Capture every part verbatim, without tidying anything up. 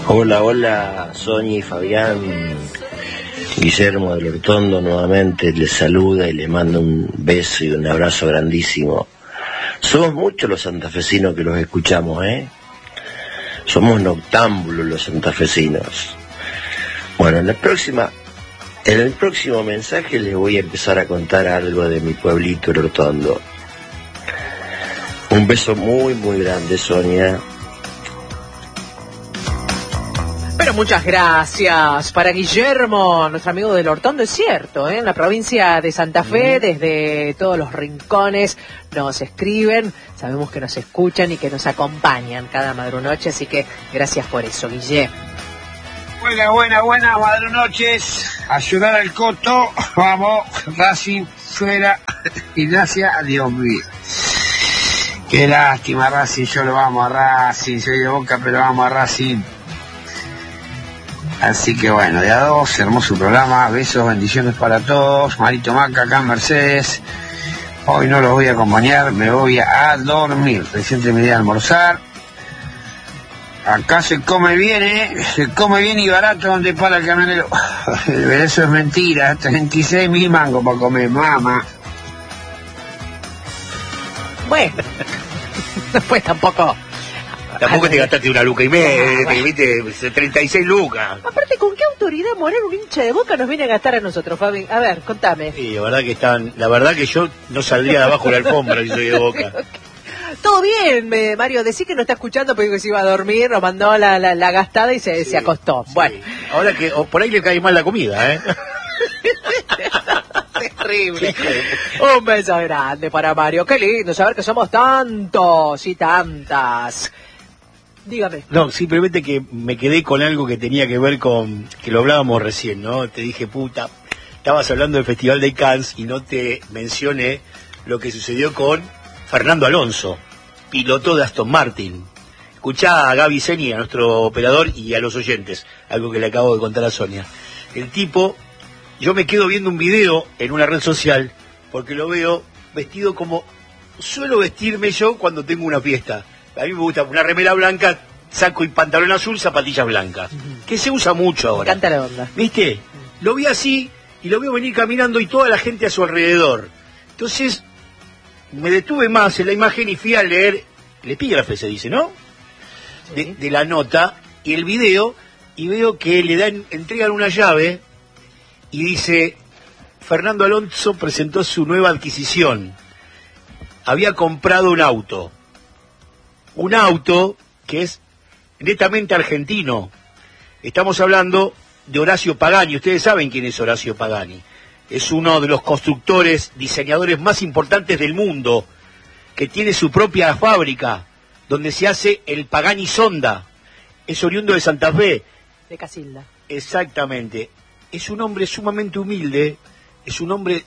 Hola, hola, Sonia y Fabián. Guillermo del Hortondo nuevamente les saluda y les manda un beso y un abrazo grandísimo. Somos muchos los santafesinos que los escuchamos, ¿eh? Somos noctámbulos los santafesinos. Bueno, en la próxima, en el próximo mensaje les voy a empezar a contar algo de mi pueblito el Hortondo. Un beso muy, muy grande, Sonia. Pero muchas gracias para Guillermo, nuestro amigo del Hortondo. Es cierto, ¿eh? En la provincia de Santa Fe, desde todos los rincones nos escriben, sabemos que nos escuchan y que nos acompañan cada madrunoche, así que gracias por eso, Guille. Buenas, buenas, buenas madrunoches. A llorar al coto, vamos, Racing, fuera, Ignacia, adiós mío. Qué lástima, Racing, yo lo amo a Racing, soy de Boca, pero amo a Racing. Así que bueno, de a dos, hermoso programa, besos, bendiciones para todos. Marito Maca, acá en Mercedes. Hoy no los voy a acompañar, me voy a dormir. Recién terminé de almorzar. Acá se come bien, ¿eh? Se come bien y barato donde para el camionero. Eso es mentira, treinta y seis mil mangos para comer, mamá. Bueno, pues tampoco... Tampoco te gastaste una luca y media, te viste treinta y seis lucas. Aparte, ¿con qué autoridad moral un hincha de Boca nos viene a gastar a nosotros, Fabi? A ver, contame. Sí, la verdad que están, la verdad que yo no saldría de abajo de la alfombra si soy de Boca. Todo bien, me, Mario, decí que no está escuchando porque se iba a dormir, nos mandó la, la, la gastada y se, sí, se acostó. Sí. Bueno. Ahora que o por ahí le cae mal la comida, ¿eh? Terrible. Un beso grande para Mario. Qué lindo saber que somos tantos y tantas. Dígame. No, simplemente que me quedé con algo que tenía que ver con, que lo hablábamos recién, ¿no? Te dije, puta, estabas hablando del Festival de Cannes y no te mencioné lo que sucedió con Fernando Alonso, piloto de Aston Martin. Escuchá a Gaby Seni, a nuestro operador, y a los oyentes, algo que le acabo de contar a Sonia. El tipo, yo me quedo viendo un video en una red social, porque lo veo vestido como suelo vestirme yo cuando tengo una fiesta. A mí me gusta una remera blanca, saco y pantalón azul, zapatillas blancas. Uh-huh. Que se usa mucho ahora. Me encanta la onda. ¿Viste? Uh-huh. Lo vi así y lo veo venir caminando y toda la gente a su alrededor. Entonces, me detuve más en la imagen y fui a leer el epígrafe, se dice, ¿no? Sí. De, de la nota y el video, y veo que le dan, entregan una llave y dice, Fernando Alonso presentó su nueva adquisición. Había comprado un auto. Un auto que es netamente argentino. Estamos hablando de Horacio Pagani. Ustedes saben quién es Horacio Pagani. Es uno de los constructores, diseñadores más importantes del mundo, que tiene su propia fábrica, donde se hace el Pagani Sonda. Es oriundo de Santa Fe. De Casilda. Exactamente. Es un hombre sumamente humilde, es un hombre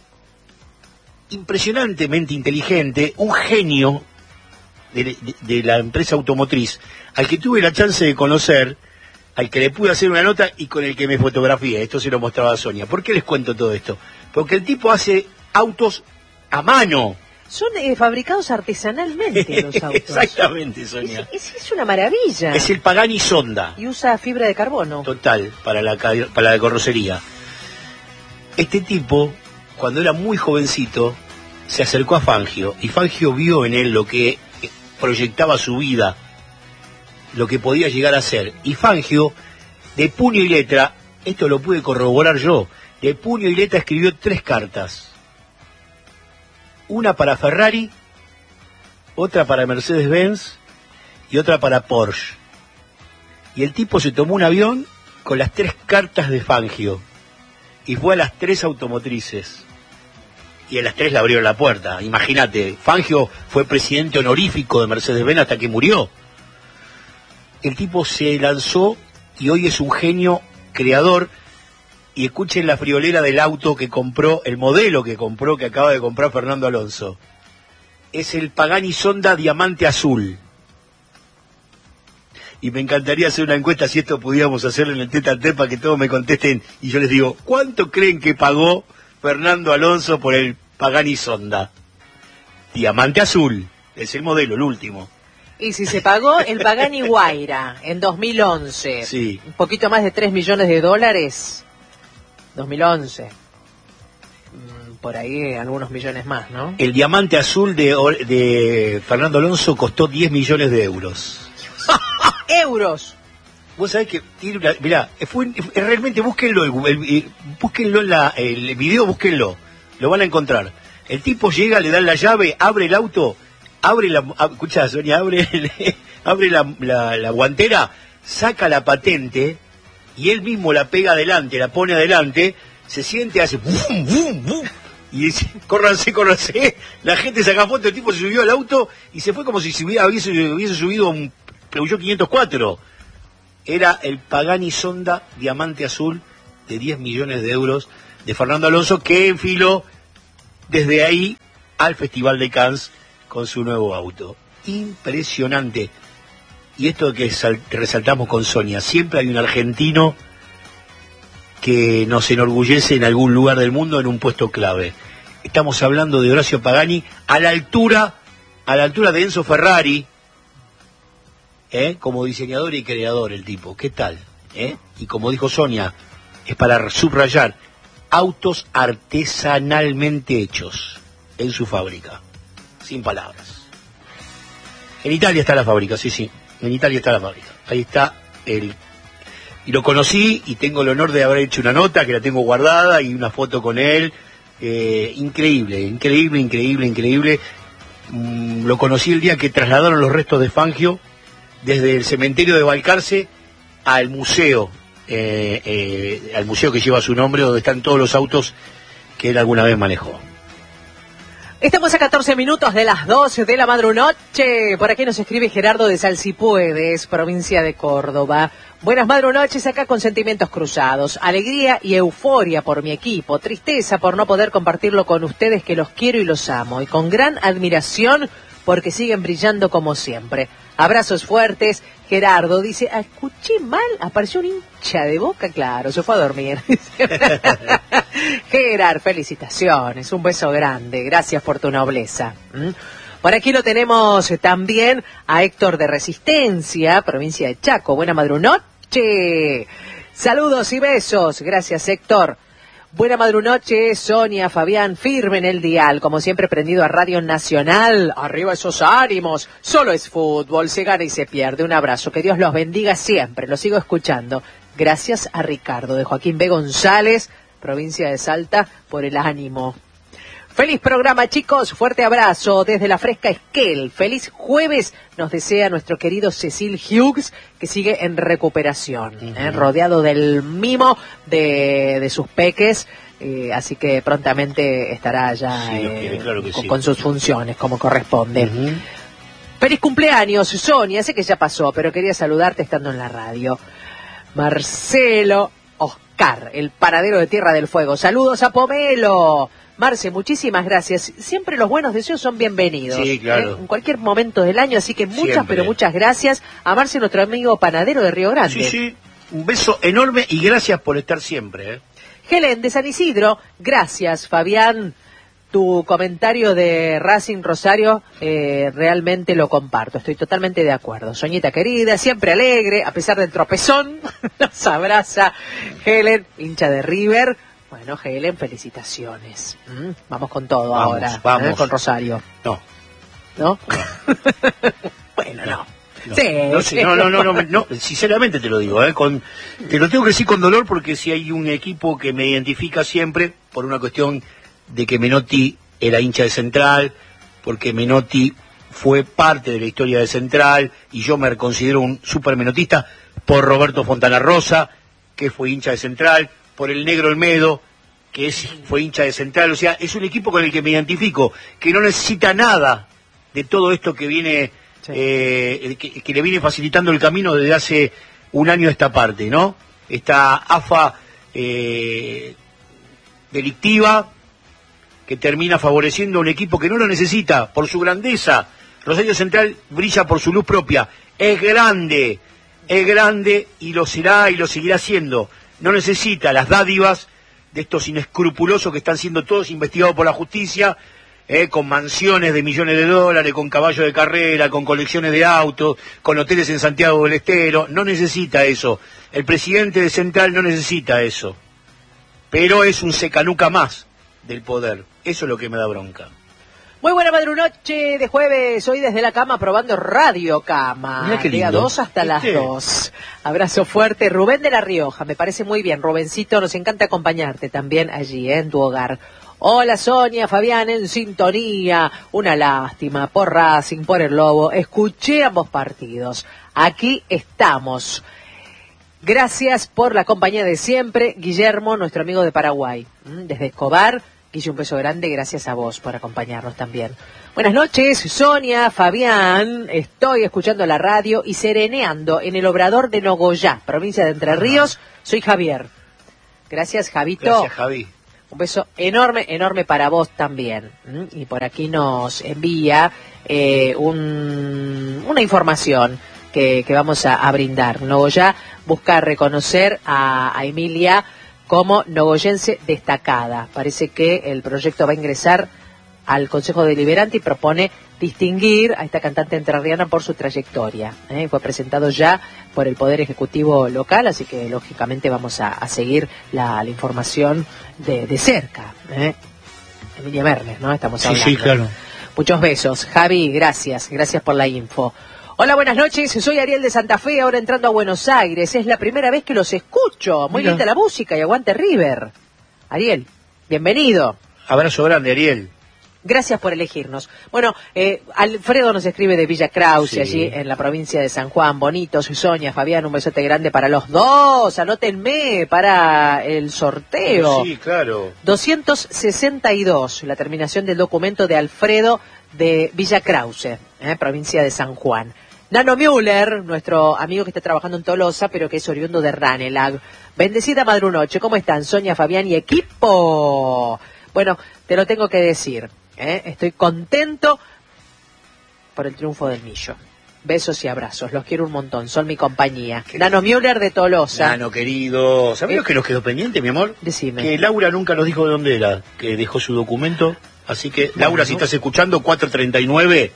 impresionantemente inteligente, un genio De, de, de la empresa automotriz, al que tuve la chance de conocer, al que le pude hacer una nota y con el que me fotografié. Esto se lo mostraba a Sonia. ¿Por qué les cuento todo esto? Porque el tipo hace autos a mano. Son eh, fabricados artesanalmente los autos. Exactamente, Sonia. Es, es, es una maravilla. Es el Pagani Sonda. Y usa fibra de carbono. Total, para la, para la carrocería. Este tipo, cuando era muy jovencito, se acercó a Fangio, y Fangio vio en él lo que proyectaba su vida, lo que podía llegar a ser. Y Fangio, de puño y letra, esto lo pude corroborar yo, de puño y letra escribió tres cartas. Una para Ferrari, otra para Mercedes-Benz y otra para Porsche. Y el tipo se tomó un avión con las tres cartas de Fangio y fue a las tres automotrices. Y a las tres le abrieron la puerta. Imagínate, Fangio fue presidente honorífico de Mercedes-Benz hasta que murió. El tipo se lanzó y hoy es un genio creador. Y escuchen la friolera del auto que compró, el modelo que compró, que acaba de comprar Fernando Alonso. Es el Pagani Sonda Diamante Azul. Y me encantaría hacer una encuesta si esto pudiéramos hacerlo en el tete a tete para que todos me contesten. Y yo les digo, ¿cuánto creen que pagó Fernando Alonso por el Pagani Sonda? Diamante Azul, es el modelo, el último. Y si se pagó el Pagani Huayra en dos mil once, sí. un poquito más de tres millones de dólares, dos mil once, por ahí algunos millones más, ¿no? El diamante azul de, de Fernando Alonso costó diez millones de euros. ¡Euros! Vos sabés que tiene una... Mirá, fue, fue, realmente búsquenlo, el, el, búsquenlo en la, el video, búsquenlo, lo van a encontrar. El tipo llega, le dan la llave, abre el auto, abre la... Escuchá, Sonia, abre, el, abre la, la, la guantera, saca la patente y él mismo la pega adelante, la pone adelante, se siente, hace... ¡Bum, bum, bum! Y dice, córranse, córranse. La gente saca foto, el tipo se subió al auto y se fue como si se hubiera, hubiese, hubiese subido a un Peugeot quinientos cuatro. Era el Pagani Sonda Diamante Azul de diez millones de euros de Fernando Alonso, que enfiló desde ahí al Festival de Cannes con su nuevo auto. Impresionante. Y esto que sal- resaltamos con Sonia, siempre hay un argentino que nos enorgullece en algún lugar del mundo en un puesto clave. Estamos hablando de Horacio Pagani a la altura, a la altura de Enzo Ferrari, ¿eh? Como diseñador y creador el tipo. ¿Qué tal? ¿Eh? Y como dijo Sonia, es para subrayar, autos artesanalmente hechos en su fábrica. Sin palabras. En Italia está la fábrica, sí, sí. En Italia está la fábrica. Ahí está el... Y lo conocí y tengo el honor de haber hecho una nota que la tengo guardada y una foto con él. Eh, increíble, increíble, increíble, increíble. Mm, lo conocí el día que trasladaron los restos de Fangio desde el cementerio de Balcarce al museo, eh, eh, al museo que lleva su nombre, donde están todos los autos que él alguna vez manejó. Estamos a catorce minutos de las doce de la madrunoche. Por aquí nos escribe Gerardo de Salsipuedes, provincia de Córdoba. Buenas madrunoches, acá con sentimientos cruzados. Alegría y euforia por mi equipo. Tristeza por no poder compartirlo con ustedes, que los quiero y los amo. Y con gran admiración porque siguen brillando como siempre. Abrazos fuertes. Gerardo dice, ah, escuché mal, apareció un hincha de Boca, claro, se fue a dormir. Gerard, felicitaciones, un beso grande, gracias por tu nobleza. ¿Mm? Por aquí lo tenemos también a Héctor de Resistencia, provincia de Chaco. Buena madrunoche. Saludos y besos, gracias Héctor. Buena madrunoche, Sonia, Fabián, firme en el dial, como siempre prendido a Radio Nacional. Arriba esos ánimos, solo es fútbol, se gana y se pierde. Un abrazo, que Dios los bendiga siempre, lo sigo escuchando. Gracias a Ricardo, de Joaquín B. González, provincia de Salta, por el ánimo. Feliz programa, chicos, fuerte abrazo desde la fresca Esquel. Feliz jueves nos desea nuestro querido Cecil Hughes, que sigue en recuperación, uh-huh. ¿eh? rodeado del mimo de, de sus peques, eh, así que prontamente estará ya sí, eh, quiere, claro que con, sí. con sus funciones como corresponde. Uh-huh. Feliz cumpleaños, Sonia, sé que ya pasó, pero quería saludarte estando en la radio. Marcelo Oscar, el panadero de Tierra del Fuego. Saludos a Pomelo. Marce, muchísimas gracias. Siempre los buenos deseos son bienvenidos. Sí, claro. ¿eh? En cualquier momento del año, así que muchas, Siempre. pero muchas gracias a Marce, nuestro amigo panadero de Río Grande. Sí, sí, un beso enorme y gracias por estar siempre. ¿eh? Helen de San Isidro, gracias, Fabián. Tu comentario de Racing Rosario eh, realmente lo comparto, estoy totalmente de acuerdo. Soñita querida, siempre alegre, a pesar del tropezón, nos abraza Helen, hincha de River. Bueno, Helen, felicitaciones. ¿Mm? Vamos con todo Vamos, ahora, vamos. ¿eh? Con Rosario. No. ¿No? Bueno, no. No, Sí, no, sí, no, no, no, no, no, sinceramente te lo digo, ¿eh? Con, te lo tengo que decir con dolor porque si hay un equipo que me identifica siempre por una cuestión de que Menotti era hincha de Central, porque Menotti fue parte de la historia de Central y yo me considero un super menotista por Roberto Fontana Rosa, que fue hincha de Central, por el Negro Olmedo, que es, fue hincha de Central, o sea, es un equipo con el que me identifico, que no necesita nada de todo esto que viene, sí. eh, que, que le viene facilitando el camino desde hace un año a esta parte, ¿no? Esta afa eh, delictiva que termina favoreciendo a un equipo que no lo necesita por su grandeza. Rosario Central brilla por su luz propia, es grande, es grande y lo será y lo seguirá siendo. No necesita las dádivas de estos inescrupulosos que están siendo todos investigados por la justicia, eh, con mansiones de millones de dólares, con caballos de carrera, con colecciones de autos, con hoteles en Santiago del Estero. No necesita eso. El presidente de Central no necesita eso. Pero es un secanuca más del poder. Eso es lo que me da bronca. Muy buena madrunoche de jueves, hoy desde la cama probando Radio Cama. Mirá qué lindo. De a dos hasta las ¿Viste? dos. Abrazo fuerte, Rubén de La Rioja, me parece muy bien. Rubencito, nos encanta acompañarte también allí, ¿eh? En tu hogar. Hola Sonia, Fabián en sintonía. Una lástima por Racing, por el Lobo. Escuché ambos partidos. Aquí estamos. Gracias por la compañía de siempre. Guillermo, nuestro amigo de Paraguay, desde Escobar. Guille, un beso grande, gracias a vos por acompañarnos también. Buenas noches, Sonia, Fabián, estoy escuchando la radio y sereneando en el Obrador de Nogoyá, provincia de Entre Ríos. Soy Javier. Gracias, Javito. Gracias, Javi. Un beso enorme, enorme para vos también. Y por aquí nos envía eh, un, una información que, que vamos a, a brindar. Nogoyá busca reconocer a, a Emilia como nogoyense destacada. Parece que el proyecto va a ingresar al Consejo Deliberante y propone distinguir a esta cantante entrerriana por su trayectoria. ¿eh? Fue presentado ya por el Poder Ejecutivo local, así que lógicamente vamos a, a seguir la, la información de, de cerca. ¿eh? Emilia Mernes, ¿no? Estamos hablando. Sí, sí, claro. Muchos besos. Javi, gracias. Gracias por la info. Hola, buenas noches, soy Ariel de Santa Fe, ahora entrando a Buenos Aires. Es la primera vez que los escucho. Muy Mira. linda la música y aguante River. Ariel, bienvenido. Abrazo grande, Ariel. Gracias por elegirnos. Bueno, eh, Alfredo nos escribe de Villa Krause, Sí. allí en la provincia de San Juan. Bonitos, Sonia, Fabián, un besote grande para los dos. Anótenme para el sorteo. Sí, claro. doscientos sesenta y dos, la terminación del documento de Alfredo de Villa Krause, eh, provincia de San Juan. Nano Müller, nuestro amigo que está trabajando en Tolosa, pero que es oriundo de Ranelag. Bendecida madrunoche, ¿cómo están Sonia, Fabián y equipo? Bueno, te lo tengo que decir, ¿eh? Estoy contento por el triunfo del Millo. Besos y abrazos, los quiero un montón, son mi compañía. Qué Nano Müller de Tolosa. Nano, querido. ¿Sabés Eh, lo que nos quedó pendiente, mi amor? Decime. Que Laura nunca nos dijo de dónde era, que dejó su documento. Así que, Bueno, Laura, si ¿no? estás escuchando, cuatro treinta y nueve,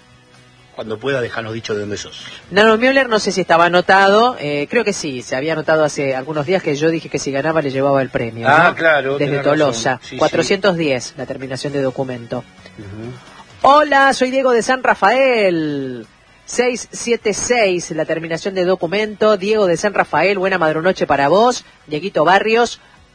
cuando pueda, dejanos dicho de dónde sos. Nano Müller, no sé si estaba anotado, eh, creo que sí, se había anotado hace algunos días que yo dije que si ganaba le llevaba el premio. Ah, ¿no? claro, Desde tenés Tolosa, razón. Sí, cuatrocientos diez, la terminación de documento. Uh-huh. Hola, soy Diego de San Rafael. seiscientos setenta y seis, la terminación de documento. Diego de San Rafael, buena madrunoche para vos. Dieguito Barrios,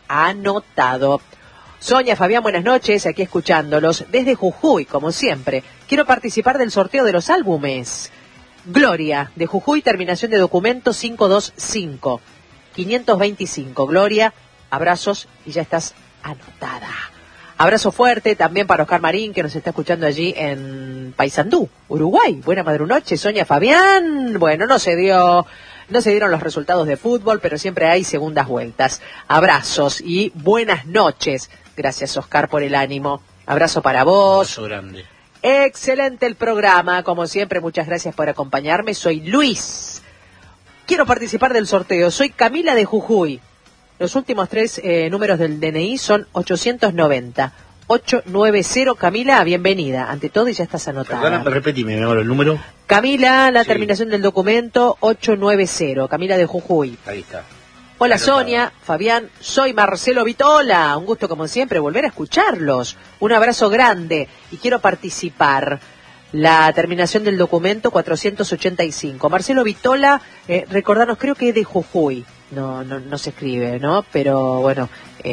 anotado. Sonia, Fabián, buenas noches, aquí escuchándolos desde Jujuy, como siempre. Quiero participar del sorteo de los álbumes. Gloria, de Jujuy, terminación de documento quinientos veinticinco. quinientos veinticinco, Gloria, abrazos y ya estás anotada. Abrazo fuerte también para Oscar Marín, que nos está escuchando allí en Paysandú, Uruguay. Buena madrunoche, Sonia, Fabián. Bueno, no se dio... No se dieron los resultados de fútbol, pero siempre hay segundas vueltas. Abrazos y buenas noches. Gracias, Oscar, por el ánimo. Abrazo para vos. Abrazo grande. Excelente el programa. Como siempre, muchas gracias por acompañarme. Soy Luis. Quiero participar del sorteo. Soy Camila de Jujuy. Los últimos tres eh, números del D N I son ochocientos noventa. ochocientos noventa, Camila, bienvenida. Ante todo, y ya estás anotada. Perdóname, repetime, mi amor, el número. Camila, la Sí. terminación del documento ochocientos noventa, Camila de Jujuy. Ahí está. Hola Anotado. Sonia, Fabián, soy Marcelo Vitola. Un gusto como siempre volver a escucharlos. Un abrazo grande y quiero participar. La terminación del documento cuatrocientos ochenta y cinco. Marcelo Vitola, eh, recordarnos, creo que es de Jujuy. No, no, no se escribe, ¿no? Pero bueno,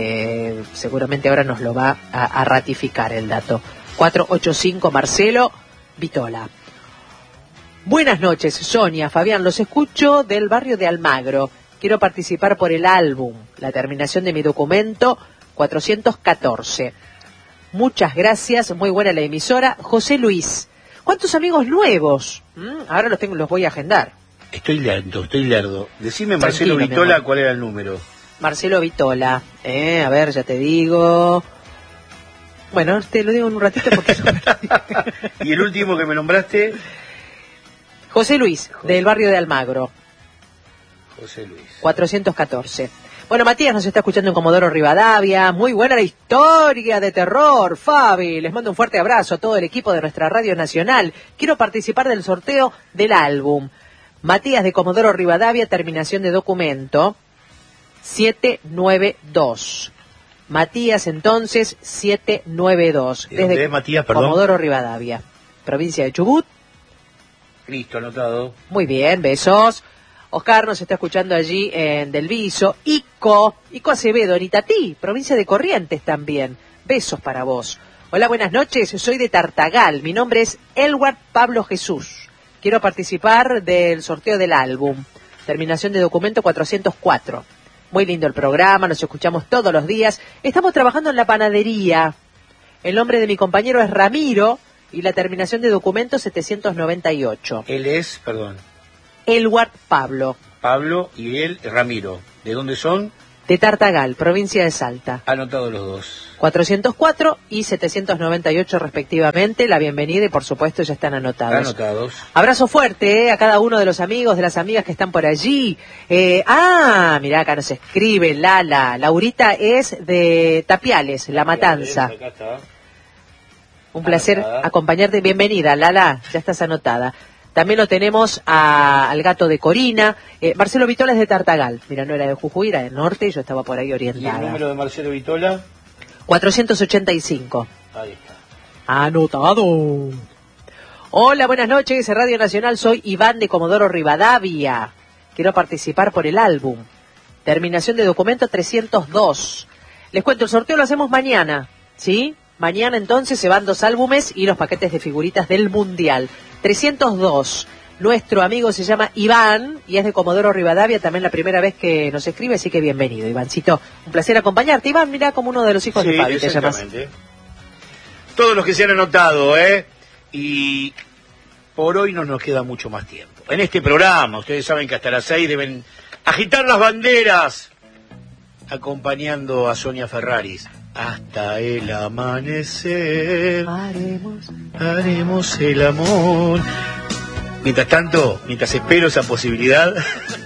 eh, seguramente ahora nos lo va a, a ratificar el dato. cuatrocientos ochenta y cinco, Marcelo Vitola. Buenas noches, Sonia, Fabián, los escucho del barrio de Almagro. Quiero participar por el álbum. La terminación de mi documento, cuatrocientos catorce. Muchas gracias, muy buena la emisora. José Luis. ¿Cuántos amigos nuevos? ¿Mm? Ahora los tengo, los voy a agendar. Estoy lento, estoy lerdo. Decime, Marcelo Tranquilo, mi Vitola, amor. cuál era el número. Marcelo Vitola. Eh, a ver, ya te digo. Bueno, te lo digo en un ratito porque... Y el último que me nombraste, José Luis, del barrio de Almagro. José Luis. cuatrocientos catorce. Bueno, Matías nos está escuchando en Comodoro Rivadavia. Muy buena la historia de terror, Fabi. Les mando un fuerte abrazo a todo el equipo de nuestra Radio Nacional. Quiero participar del sorteo del álbum. Matías de Comodoro Rivadavia, terminación de documento siete nueve dos. Matías, entonces, siete nueve dos. ¿De dónde es, Matías, perdón? Comodoro Rivadavia, provincia de Chubut. Listo, anotado. Muy bien, besos. Oscar nos está escuchando allí en Del Viso. Ico, Ico Acevedo, en Itatí, provincia de Corrientes también. Besos para vos. Hola, buenas noches, soy de Tartagal. Mi nombre es Elward Pablo Jesús. Quiero participar del sorteo del álbum. Terminación de documento cuatrocientos cuatro. Muy lindo el programa, nos escuchamos todos los días. Estamos trabajando en la panadería. El nombre de mi compañero es Ramiro y la terminación de documento setecientos noventa y ocho. Él es, perdón. Elward Pablo. Pablo y él, Ramiro. ¿De dónde son? De Tartagal, provincia de Salta. Anotado los dos. cuatrocientos cuatro y setecientos noventa y ocho respectivamente. La bienvenida y por supuesto ya están anotados. Anotados. Abrazo fuerte eh, a cada uno de los amigos, de las amigas que están por allí. Eh, ah, mirá, acá nos escribe Lala. Laurita es de Tapiales, La Matanza. Acá está. Un placer Anotada. acompañarte. Bienvenida, Lala, ya estás anotada. También lo tenemos a, al gato de Corina. Eh, Marcelo Vitola es de Tartagal. Mira, no era de Jujuy, era del norte y yo estaba por ahí ¿Y el orientada. número de Marcelo Vitola? cuatrocientos ochenta y cinco. Ahí está. Anotado. Hola, buenas noches, Radio Nacional, soy Iván de Comodoro Rivadavia. Quiero participar por el álbum. Terminación de documento trescientos dos. Les cuento, el sorteo lo hacemos mañana, ¿sí? Mañana entonces se van dos álbumes y los paquetes de figuritas del Mundial. trescientos dos. Nuestro amigo se llama Iván y es de Comodoro Rivadavia, también la primera vez que nos escribe, así que bienvenido, Ivancito. Un placer acompañarte. Iván, mirá como uno de los hijos Sí, de Fabi te llamas. exactamente. Todos los que se han anotado, ¿eh? Y por hoy no nos queda mucho más tiempo. En este programa, ustedes saben que hasta las seis deben agitar las banderas, acompañando a Sonia Ferraris. Hasta el amanecer Haremos. haremos el amor. Mientras tanto, mientras espero esa posibilidad,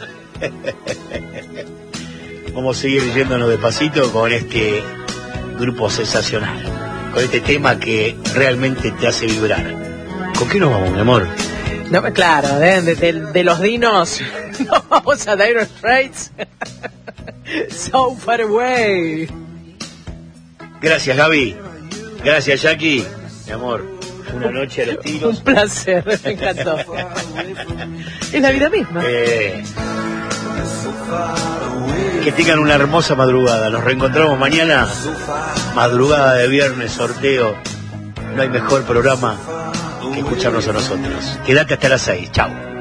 vamos a seguir yéndonos despacito con este grupo sensacional, con este tema que realmente te hace vibrar. ¿Con qué nos vamos, mi amor? No, claro, de, de, de, de los dinos nos vamos a Dire Straits. So far away. Gracias, Gaby. Gracias, Jackie. Mi amor, una noche a los tiros. Un placer, me encantó. Es la vida misma. Eh, que tengan una hermosa madrugada. Nos reencontramos mañana. Madrugada de viernes, sorteo. No hay mejor programa que escucharnos a nosotros. Quédate hasta las seis. Chao.